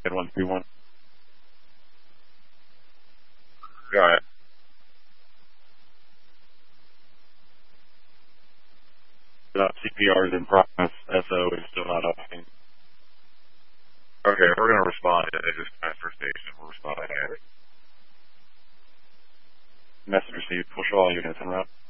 Get 131. Got it. CPR is in progress. SO is still not up. Okay, we're going to respond at this transfer station. We'll respond ahead. Message received. Push all units en route.